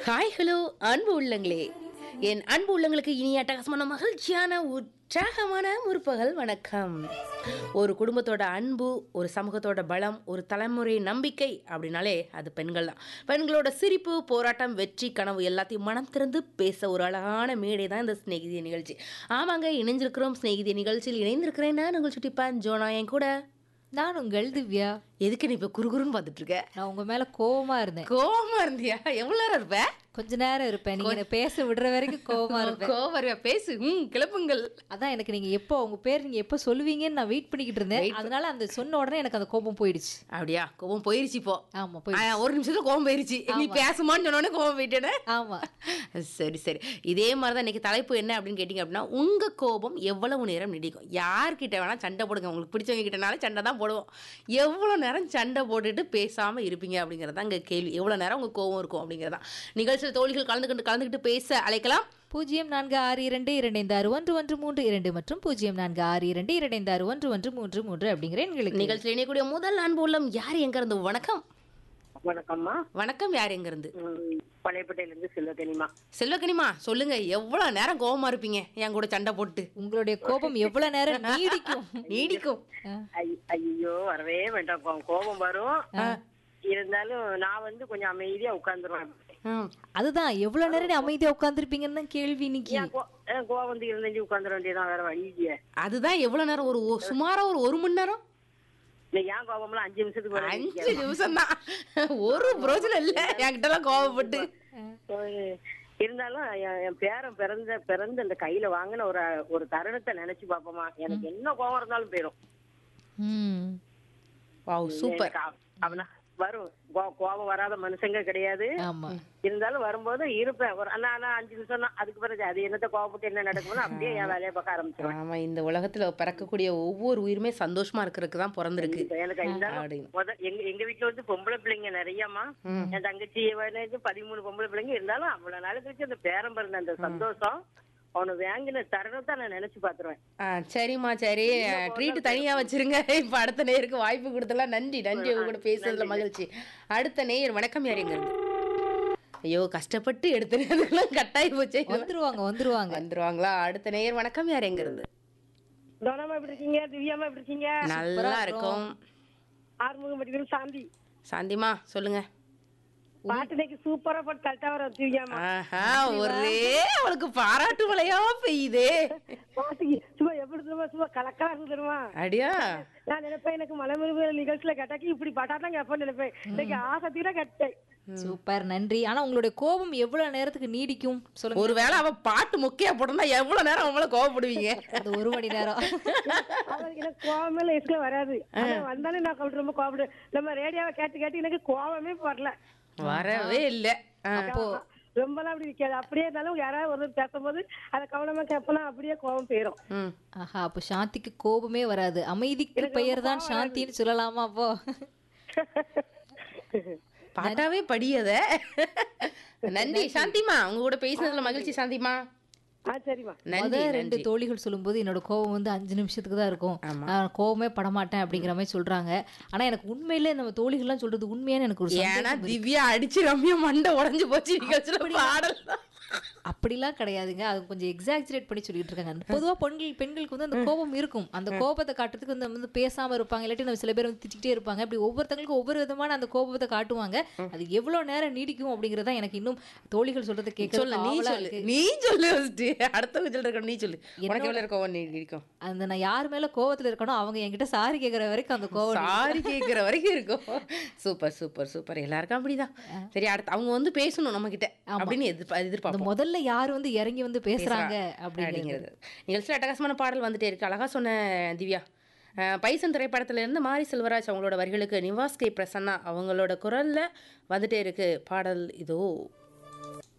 Hi hello அன்பு உள்ளங்களே, என் அன்பு உள்ளங்களுக்கு இனிய அட்டகாசமான மகிழ்ச்சியான உற்சாகமான முற்பகல் வணக்கம். ஒரு குடும்பத்தோட அன்பு, ஒரு சமூகத்தோட பலம், ஒரு தலைமுறை நம்பிக்கை அப்படின்னாலே அது பெண்கள் தான். பெண்களோட சிரிப்பு, போராட்டம், வெற்றி, கனவு எல்லாத்தையும் மனம் திறந்து பேச ஒரு அழகான மேடை தான் இந்த சிநேகிதி நிகழ்ச்சி. ஆமாங்க, இணைஞ்சிருக்கிறோம். சிநேகிதி நிகழ்ச்சியில் இணைந்திருக்கிறேன் நான் உங்கள் சுட்டிப்பான் ஜோனா. என் கூட நான் உங்கள் திவ்யா. எதுக்கு நீ இப்போ குறுகுறுன்னு பார்த்துட்டு இருக்க? நான் உங்க மேல கோவமா இருந்தேன். கோவமா இருந்தியா? எவ்வளோ நேரம் இருப்ப? கொஞ்ச நேரம் இருப்பேன். நீங்க என்னை பேச விடுற வரைக்கும் கோவமா இருப்பேன். கோவரியா? பேசு, கிளப்புங்கள். அதான் எனக்கு நீங்க எப்போ உங்க பேர் நீங்க எப்போ சொல்லுவீங்கன்னு நான் வெயிட் பண்ணிக்கிட்டு இருந்தேன். அதனால அந்த சொன்ன உடனே எனக்கு அந்த கோபம் போயிடுச்சு. அப்படியா? கோபம் போயிருச்சு இப்போ? ஆமா போயிடுச்சு. ஒரு நிமிஷத்துல கோபம் போயிருச்சு. நீ பேசுமான்னு சொன்னோடனே கோபம் போயிட்டேனே. ஆமா சரி சரி, இதே மாதிரி தான் இன்னைக்கு தலைப்பு என்ன அப்படின்னு கேட்டிங்க அப்படின்னா, உங்க கோபம் எவ்வளவு நேரம் நீடிக்கும்? யார்கிட்ட வேணா சண்டை போடுங்க, உங்களுக்கு பிடிச்சவங்க கிட்டனால சண்டை தான் போடுவோம். எவ்வளோ நேரம் சண்டை போட்டுட்டு பேசாம இருப்பீங்க அப்படிங்கிறதா இங்கே கேள்வி. எவ்வளோ நேரம் உங்க கோபம் இருக்கும் அப்படிங்கிறதா. நிகழ்ச்சியில் தோழிகள் கலந்துக்கிட்டு பேச அழைக்கலாம். 0462256113 மற்றும் 0462256113 அப்படிங்கிற எங்களுக்கு நிகழ்ச்சியில் இணையக்கூடிய முதல் அன்பு உள்ளம் யார் எங்க இருந்து? வணக்கம். வணக்கம்மா. வணக்கம், யார் எங்க இருந்து? பழையப்பட்டையில இருந்து செல்வகனிமா. செல்வகனிமா, சொல்லுங்க. எவ்வளவு நேரம் கோவமா இருப்பீங்க என் கூட சண்டை போட்டு? உங்களுடைய கோபம் எவ்வளவு நேரம் நீடிக்கும்? ஐயோ, வரவே வேண்டாம். கோபம் வரும், இருந்தாலும் நான் கொஞ்சம் அமைதியா உட்கார்ந்துருவேன். அதுதான் எவ்வளவு நேரம் அமைதியா உட்கார்ந்துருப்பீங்கன்னு கேள்வி. இன்னைக்கு கோபம் இருந்தே உட்கார்ந்துட வேண்டியதான், வேற வழி இல்லையே. அதுதான் எவ்வளவு நேரம்? சுமாரா ஒரு மணி நேரம். ஏன் கோபம்லாம் 5 நிமிஷத்துக்கு 5 நிமிஷம் தான். ஒரு பிரோஜனம் இல்ல என்கிட்ட எல்லாம் கோபப்பட்டு. இருந்தாலும் என் பேரன் பிறந்த அந்த கையில வாங்கின ஒரு தருணத்தை நினைச்சு பாப்போமா, எனக்கு என்ன கோபம் இருந்தாலும் போயிடும். சூப்பர். அவனா வரும், கோபம் வராத மனுஷங்க கிடையாது. இருந்தாலும் வரும்போது இருப்பேன். ஒரு அண்ணா 5 நிமிஷம் தான். அதுக்கு பிறகு அது என்னத்த கோபப்பட்டு என்ன நடக்குமோ அப்படியே என் வேலையை பார்க்க ஆரம்பிச்சிருவேன். ஆமா, இந்த உலகத்துல பிறக்கக்கூடிய ஒவ்வொரு உயிருமே சந்தோஷமா இருக்கிறதுக்கு தான் பிறந்திருக்கு. எனக்கு எங்க வீட்டுல பொம்பளை பிள்ளைங்க நிறையமா. என் தங்கச்சி 13 பொம்பளை பிள்ளைங்க இருந்தாலும் அவ்வளவு நாள் கழிச்சு அந்த பேரம் பிறந்த அந்த சந்தோஷம், அவனு வாங்கின தருணத்தை நான் நினைச்சு பாத்துருவேன். சரிம்மா, சரி. ட்ரீட் தனியா வச்சிருங்க. இப்ப அடுத்த நேயருக்கு வாய்ப்பு கொடுத்தலாம். நன்றி நன்றி, உங்க கூட பேசுறதுல மகிழ்ச்சி. அடுத்த நேயர் வணக்கம், யார் எங்க இருந்து? ஐயோ, கஷ்டப்பட்டு எடுத்துலாம் கட்டாயி போச்சு. வந்துருவாங்களா? அடுத்த நேயர் வணக்கம், யார் எங்க இருந்து? தோனமா எப்படி இருக்கீங்க? திவ்யாமா எப்படி இருக்கீங்க? நல்லா இருக்கும். ஆறுமுகம் படிக்கிற சாந்தி. சாந்திமா, சொல்லுங்க. பாட்டு சூப்பரா போட்டு கரெக்டா வரும் திவ்யாமா. ஒரே அவளுக்கு பாராட்டு மழையா பெய்யுதே. பாட்டுக்கு சும்மா எப்படி தெரியுமா, சும்மா கலக்கலா இருந்து தெரியுமா? அடியா, நான் நினைப்பேன் எனக்கு மலைமுருக நிகழ்ச்சியில கேட்டாக்கி இப்படி பாட்டாதான் கேட்பேன்னு நினைப்பேன். இன்னைக்கு ஆசத்தில கேட்டேன். சூப்பர், நன்றி. ஆனா உங்களுடைய கோபம் எவ்வளவு நேரத்துக்கு நீடிக்கும் சொல்லுங்க. ஒருவேளை அவ பாட்டு முக்கிய போட்டா எவ்வளவு நேரம் அவங்கள கோவப்படுவீங்க? அது 1 மணி நேரம். அவருக்கு எனக்கு கோவமே லைஃப்ல வராது. வந்தாலும் நான் ரொம்ப கோபப்படுவேன். நம்ம ரேடியோவை கேட்டு எனக்கு கோவமே வரவே இல்ல. அப்போ ரொம்பலாம் அப்படி இருக்காது. அப்படியே இருந்தாலும் யாராவது ஒரு பேசும்போது அதை கவனமா கேட்பலாம், அப்படியே கோபம் போயிரும். ஆஹா, அப்போ சாந்திக்கு கோபமே வராது. அமைதிக்கு பெயர் தான் சாந்தின்னு சொல்லலாமா? அப்போ பாட்டாவே படியத. நன்றி சாந்திமா, உங்க கூட பேசினதுல மகிழ்ச்சி சாந்திமா. சரிமா. 2 தோழிகள் சொல்லும்போது என்னோட கோபம் 5 நிமிஷத்துக்கு தான் இருக்கும். கோபமே படமாட்டேன் அப்படிங்கிற மாதிரி சொல்றாங்க. ஆனா எனக்கு உண்மையிலே நம்ம தோழிகள் எல்லாம் சொல்றது உண்மையான எனக்கு ஒரு ஏன்னா திவ்யா அடிச்சு ரம்யா மண்டை உடைஞ்சு போச்சு. பாடல் அப்படிலாம் கிடையாதுங்க. அது கொஞ்சம் எக்ஸாக்சுரேட் பண்ணி சொல்லிட்டு இருக்காங்க. பொதுவா பெண்களுக்கு அந்த கோபம் இருக்கும். அந்த கோபத்தை காட்டுறதுக்கு பேசாம இருப்பாங்க. இல்லாட்டி நம்ம சில பேர் திட்டிகிட்டே இருப்பாங்க. அப்படி ஒவ்வொருத்தங்களுக்கும் ஒவ்வொரு விதமான அந்த கோபத்தை காட்டுவாங்க. அது எவ்வளவு நேரம் நீடிக்கும் அப்படிங்கறத எனக்கு இன்னும் தோழிகள் சொல்றதை கேட்க. நீ சொல்லு அடுத்தவங்க சொல்ற, நீ சொல்லு. உனக்கு எவ்வளவு கோபம் நீடிக்கும்? அந்த நான் யார் மேல கோபத்துல இருக்கணும் அவங்க என்கிட்ட சாரி கேட்கற வரைக்கும் அந்த கோபம் சாரி கேட்கற வரைக்கும் இருக்கும். Super super super. எல்லாருக்கும் அப்படிதான். சரி, அடுத்து அவங்க பேசணும் நம்ம கிட்ட அப்படின்னு எதிர்பார்ப்போம். முதல்ல யாரு இறங்கி பேசுறாங்க அப்படிங்கிறது. நிகழ்ச்சியில் அட்டகாசமான பாடல் வந்துட்டே இருக்கு. அழகா சொன்ன திவ்யா. பைசன் திரைப்படத்துல இருந்து மாரி செல்வராஜ் அவங்களோட வரிகளுக்கு நிவாஸ் கே பிரசன்னா அவங்களோட குரல்ல வந்துட்டே இருக்கு பாடல். இதோ